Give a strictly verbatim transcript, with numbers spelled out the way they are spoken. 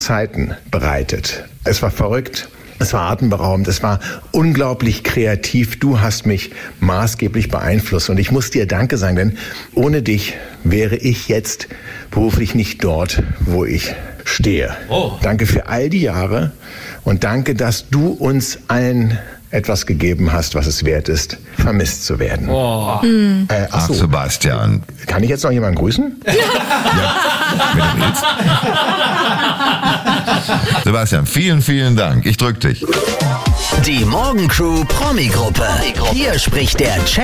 Zeiten bereitet. Es war verrückt. Es war atemberaubend, es war unglaublich kreativ. Du hast mich maßgeblich beeinflusst und ich muss dir Danke sagen, denn ohne dich wäre ich jetzt beruflich nicht dort, wo ich stehe. Oh. Danke für all die Jahre und danke, dass du uns allen etwas gegeben hast, was es wert ist, vermisst zu werden. Oh. Mhm. Äh, ach so. Ach, Sebastian. Kann ich jetzt noch jemanden grüßen? Ja, wenn du willst. Sebastian, vielen, vielen Dank. Ich drück dich. Die Morgencrew Promi-Gruppe. Hier spricht der Chat.